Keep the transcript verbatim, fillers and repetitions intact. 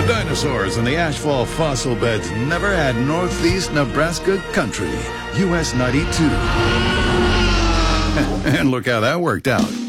dinosaurs and the asphalt fossil beds never had Northeast Nebraska country. U S ninety-two. And look how that worked out.